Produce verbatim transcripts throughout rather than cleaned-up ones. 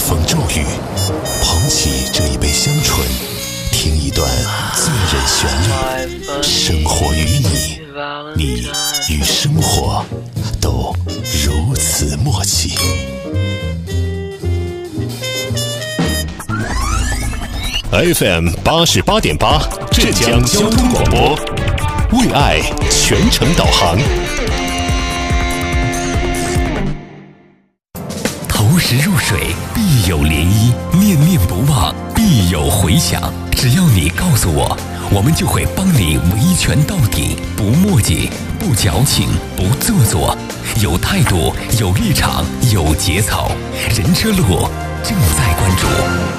风骤雨，捧起这一杯香醇，听一段醉人旋律。生活与你，你与生活都如此默契。F M 八十八点八，浙江交通广播，为爱全程导航。 投石入水，必有涟漪；念念不忘，必有回响。只要你告诉我，我们就会帮你维权到底，不墨迹，不矫情，不做作，有态度，有立场，有节操。人车路正在关注。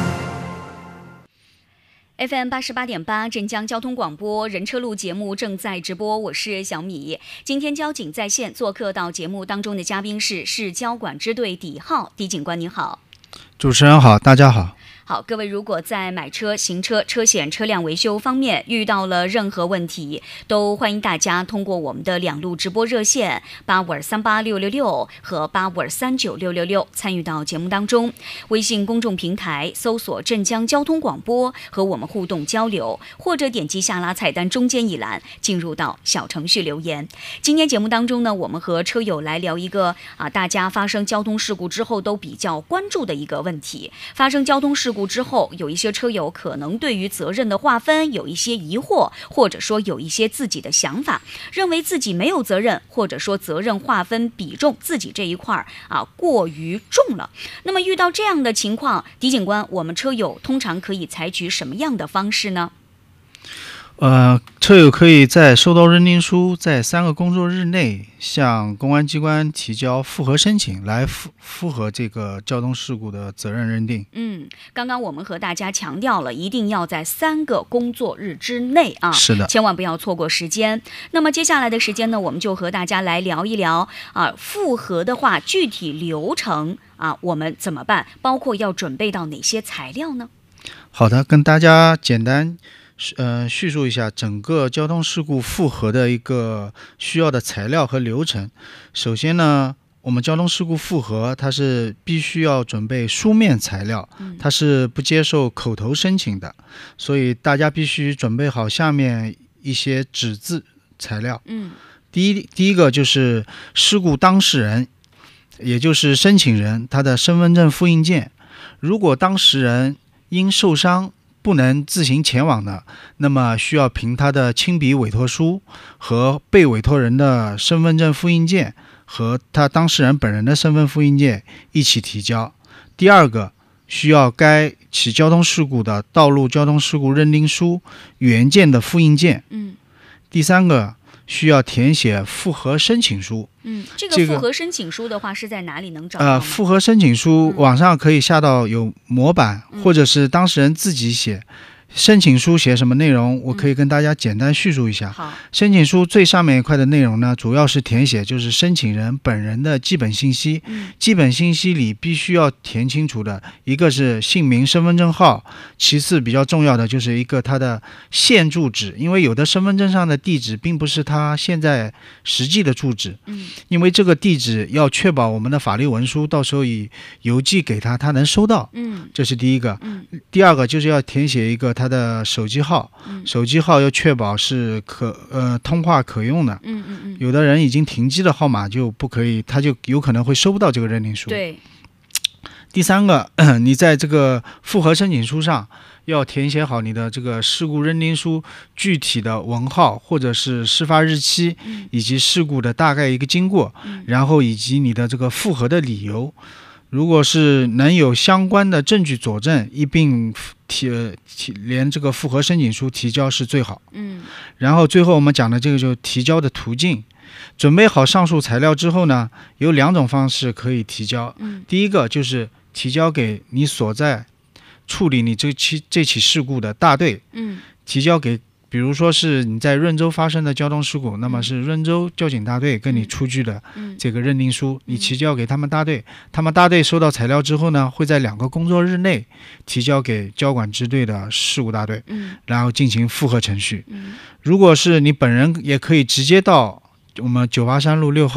F M 八十八点八，镇江交通广播人车路节目正在直播，我是小米。今天交警在线做客到节目当中的嘉宾是市交管支队底浩狄警官，你好。 主持人好，大家好。 好，各位如果在买车、行车、车险、车辆维修方面遇到了任何问题，都欢迎大家通过我们的两路直播热线八五二三八六六六和八五二三九六六六参与到节目当中。微信公众平台搜索镇江交通广播和我们互动交流，或者点击下拉菜单中间一栏进入到小程序留言。今天节目当中呢，我们和车友来聊一个啊，大家发生交通事故之后都比较关注的一个问题。发生交通事故之后，有一些车友可能对于责任的划分有一些疑惑，或者说有一些自己的想法，认为自己没有责任，或者说责任划分比重自己这一块啊过于重了。那么遇到这样的情况，狄警官，我们车友通常可以采取什么样的方式呢？ 呃，车友可以在收到认定书，在三个工作日内向公安机关提交复核申请，来复复核这个交通事故的责任认定。 嗯，刚刚我们和大家强调了，一定要在三个工作日之内啊， 是的， 千万不要错过时间。那么接下来的时间呢，我们就和大家来聊一聊啊，复核的话，具体流程啊，我们怎么办？包括要准备到哪些材料呢？ 好的，跟大家简单。呃，叙述一下整个交通事故复核的一个需要的材料和流程。首先呢，我们交通事故复核它是必须要准备书面材料，它是不接受口头申请的，所以大家必须准备好下面一些纸质材料。嗯，第一第一个就是事故当事人，也就是申请人，他的身份证复印件。如果当事人因受伤不能自行前往的，那么需要凭他的亲笔委托书和被委托人的身份证复印件和他当事人本人的身份复印件一起提交。第二个，需要该起交通事故的道路交通事故认定书原件的复印件。嗯。第三个，需要填写复核申请书。 嗯，这个复核申请书的话是在哪里能找到吗？ 呃，复核申请书网上可以下到有模板，嗯、或者是当事人自己写。申请书写什么内容，我可以跟大家简单叙述一下。 好， 申请书最上面一块的内容呢，主要是填写就是申请人本人的基本信息。嗯、基本信息里必须要填清楚的，一个是姓名、身份证号，其次比较重要的就是一个他的现住址，因为有的身份证上的地址并不是他现在实际的住址。嗯，因为这个地址要确保我们的法律文书到时候以邮寄给他，他能收到。嗯，这是第一个。嗯，第二个就是要填写一个他的手机号，嗯、手机号要确保是可呃通话可用的。嗯嗯嗯。有的人已经停机的号码就不可以，他就有可能会收不到这个认定书。 对。 第三个，你在这个复核申请书上要填写好你的这个事故认定书具体的文号或者是事发日期，嗯、以及事故的大概一个经过，嗯、然后以及你的这个复核的理由。如果是能有相关的证据佐证，一并提提连这个复核申请书提交是最好。嗯，然后最后我们讲的这个就是提交的途径。准备好上述材料之后呢，有两种方式可以提交。嗯，第一个就是提交给你所在处理你这起这起事故的大队。嗯，提交给。比如说是你在润州发生的交通事故，那么是润州交警大队跟你出具的这个认定书，你提交给他们大队，他们大队收到材料之后呢，会在两个工作日内提交给交管支队的事故大队，然后进行复核程序。如果是你本人，也可以直接到我们九八三路六号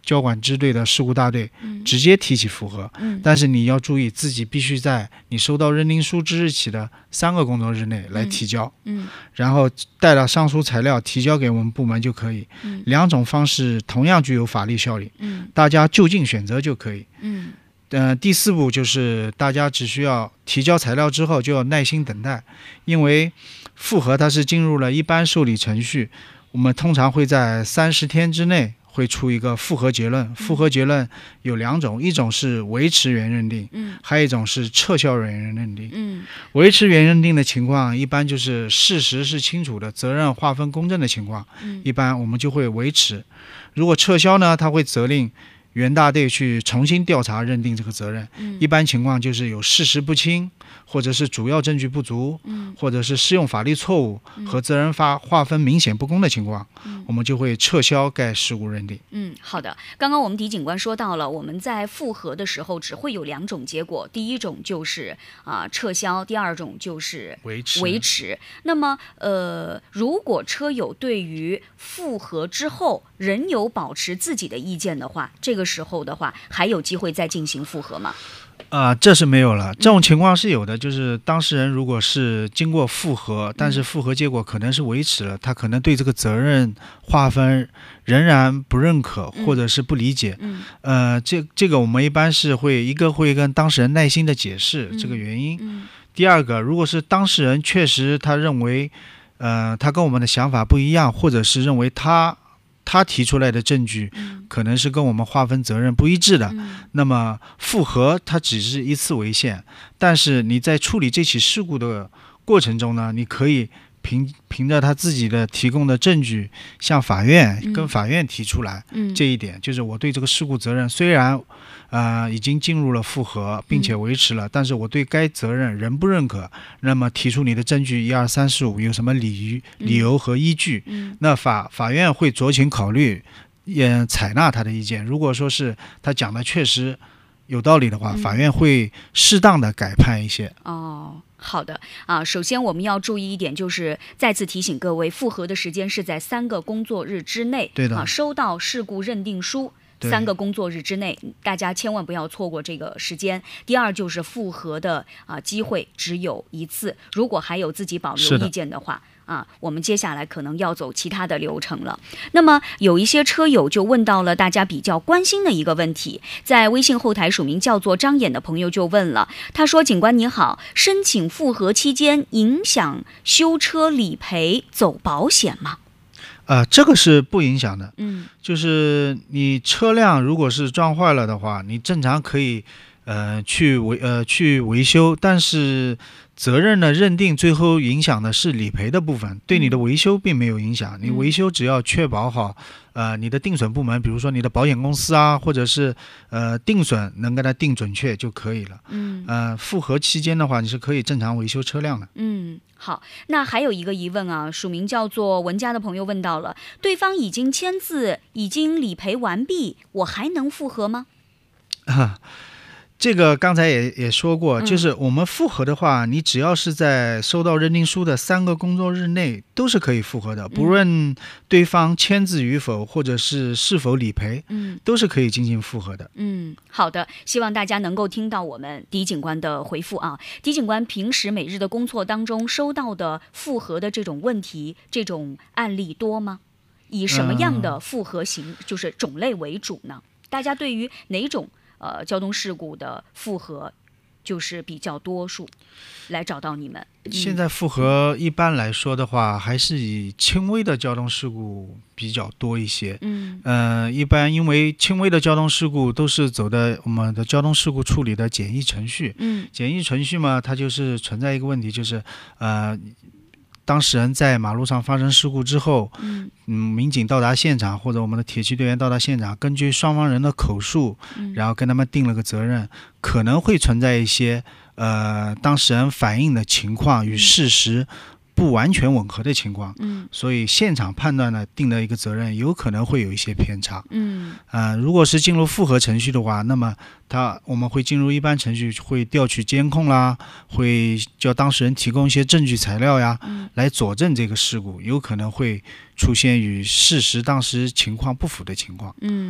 交管支队的事故大队， 嗯、 直接提起复核、 嗯。 但是你要注意，自己必须在你收到认定书之日起的三个工作日内来提交， 嗯， 然后带了上述材料提交给我们部门就可以。 嗯， 两种方式同样具有法律效力。 嗯，大家就近选择就可以。 嗯。 呃，第四步就是大家只需要提交材料之后就要耐心等待，因为复核它是进入了一般受理程序，我们通常会在三十天之内会出一个复核结论。复核结论有两种，一种是维持原认定， 嗯， 还有一种是撤销原认定。 嗯， 维持原认定的情况，一般就是事实是清楚的，责任划分公正的情况， 嗯， 一般我们就会维持。如果撤销呢，它会责令原大队去重新调查认定这个责任、 嗯、 一般情况就是有事实不清，或者是主要证据不足、 嗯、 或者是适用法律错误、嗯、和责任划划分明显不公的情况、嗯、我们就会撤销该事故认定。 嗯，好的。刚刚我们狄警官说到了，我们在复核的时候只会有两种结果，第一种就是啊、呃、撤销，第二种就是维持。 维持。那么呃，如果车友对于复核之后仍有保持自己的意见的话，这个时候的话还有机会再进行复核吗？ 啊、呃，这是没有了。这种情况是有的，就是当事人如果是经过复核，但是复核结果可能是维持了，他可能对这个责任划分仍然不认可或者是不理解。 嗯， 呃，这这个我们一般是会一个会跟当事人耐心的解释这个原因。 嗯嗯、 第二个，如果是当事人确实他认为，呃，他跟我们的想法不一样，或者是认为他。他提出来的证据可能是跟我们划分责任不一致的、嗯、那么复核它只是一次为限，但是你在处理这起事故的过程中呢，你可以凭凭着他自己的提供的证据向法院、嗯、跟法院提出来、嗯、这一点就是我对这个事故责任虽然呃已经进入了复核并且维持了、嗯、但是我对该责任仍不认可，那么提出你的证据一二三四五有什么理理由和依据、嗯、那法法院会酌情考虑也采纳他的意见，如果说是他讲的确实有道理的话、嗯、法院会适当的改判一些。 哦，好的啊，首先我们要注意一点，就是再次提醒各位，复核的时间是在三个工作日之内。 对的啊， 收到事故认定书三个工作日之内，大家千万不要错过这个时间。第二就是复核的啊机会只有一次，如果还有自己保留意见的话。啊，我们接下来可能要走其他的流程了。那么有一些车友就问到了大家比较关心的一个问题，在微信后台署名叫做张眼的朋友就问了，他说：警官你好，申请复核期间影响修车理赔走保险吗？ 呃，这个是不影响的。 嗯， 就是你车辆如果是撞坏了的话，你正常可以呃去维呃去维修，但是责任的认定最后影响的是理赔的部分，对你的维修并没有影响。你维修只要确保好呃你的定损部门，比如说你的保险公司啊，或者是呃定损能给它定准确就可以了。 嗯， 呃复核期间的话，你是可以正常维修车辆的。 嗯，好，那还有一个疑问啊，署名叫做文家的朋友问到了，对方已经签字，已经理赔完毕，我还能复核吗？ 啊，这个刚才也也说过，就是我们复核的话、嗯、你只要是在收到认定书的三个工作日内都是可以复核的，不论对方签字与否或者是是否理赔，嗯，都是可以进行复核的。 嗯，好的，希望大家能够听到我们狄警官的回复啊。狄警官平时每日的工作当中收到的复核的这种问题，这种案例多吗？以什么样的复核型、嗯、就是种类为主呢？大家对于哪种呃，交通事故的复核就是比较多数来找到你们。 现在复核一般来说的话，还是以轻微的交通事故比较多一些。 嗯， 呃，一般因为轻微的交通事故都是走的我们的交通事故处理的简易程序。 嗯， 简易程序嘛，它就是存在一个问题，就是呃。当事人在马路上发生事故之后，嗯，嗯民警到达现场或者我们的铁骑队员到达现场，根据双方人的口述，嗯、然后跟他们定了个责任，可能会存在一些呃当事人反映的情况与事实不完全吻合的情况，嗯，所以现场判断呢定的一个责任有可能会有一些偏差， 嗯， 呃，如果是进入复核程序的话，那么他我们会进入一般程序，会调取监控啦，会叫当事人提供一些证据材料呀，嗯、来佐证这个事故，有可能会出现与事实当时情况不符的情况， 嗯。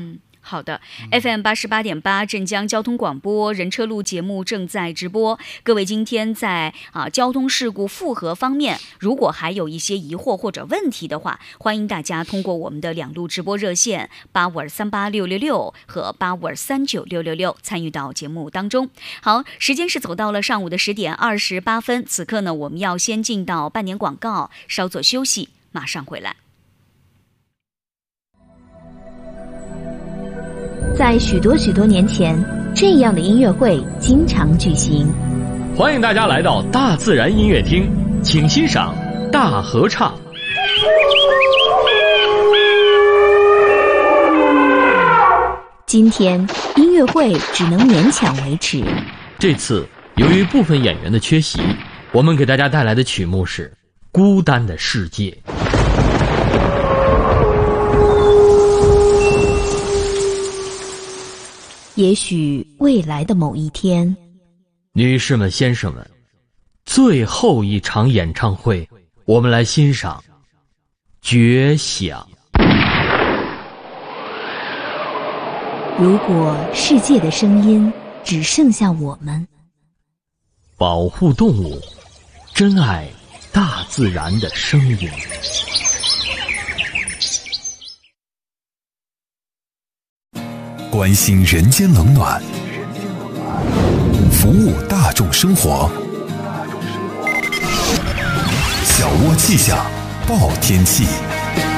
好的 ，F M 八十八点八镇江交通广播人车路节目正在直播。各位今天在啊交通事故复核方面，如果还有一些疑惑或者问题的话，欢迎大家通过我们的两路直播热线八五二三八六六六和八五二三九六六六参与到节目当中。好，时间是走到了上午的十点二十八分，此刻呢，我们要先进到半年广告，稍作休息，马上回来。 在许多许多年前，这样的音乐会经常举行。 欢迎大家来到大自然音乐厅，请欣赏大合唱。 今天音乐会只能勉强维持。 这次由于部分演员的缺席，我们给大家带来的曲目是《孤单的世界》。 也许未来的某一天， 女士们、先生们，最后一场演唱会，我们来欣赏《绝响》。 如果世界的声音只剩下我们， 保护动物，珍爱大自然的声音。 关心人间冷暖，服务大众生活。小窝气象，报天气。